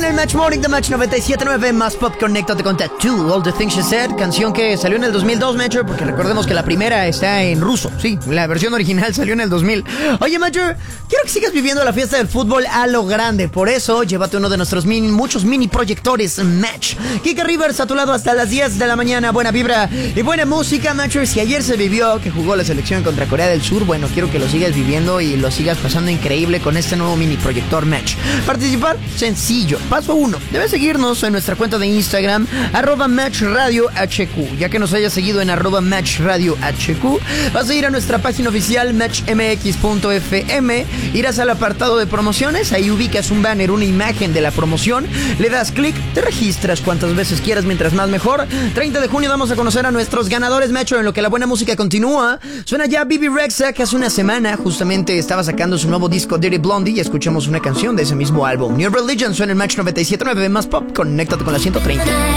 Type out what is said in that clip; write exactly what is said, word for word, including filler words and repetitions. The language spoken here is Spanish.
el Match Morning de Match noventa y siete punto nueve, más pop, conéctate con Tattoo, All the Things She Said, canción que salió en el dos mil dos, Matcher, porque recordemos que la primera está en ruso, sí, la versión original salió en el dos mil. Oye, Matcher, quiero que sigas viviendo la fiesta del fútbol a lo grande, por eso llévate uno de nuestros mini, muchos mini proyectores Match. Kika Rivers a tu lado hasta las diez de la mañana, buena vibra y buena música, Matcher. Si ayer se vivió que jugó la selección contra Corea del Sur, bueno, quiero que lo sigas viviendo y lo sigas pasando increíble con este nuevo mini proyector Match. Participar, sencillo. Paso uno, debes seguirnos en nuestra cuenta de Instagram, arroba Match Radio H Q. Ya que nos hayas seguido en arroba Match Radio H Q, vas a ir a nuestra página oficial match m x punto f m, irás al apartado de promociones, ahí ubicas un banner, una imagen de la promoción, le das clic, te registras cuantas veces quieras, mientras más mejor. treinta de junio vamos a conocer a nuestros ganadores, Match, en lo que la buena música continúa. Suena ya Bibi Rexha, que hace una semana justamente estaba sacando su nuevo disco Dirty Blondie, y escuchamos una canción de ese mismo álbum. New Religion suena en Match noventa y siete punto nueve, más pop, conéctate con la ciento treinta.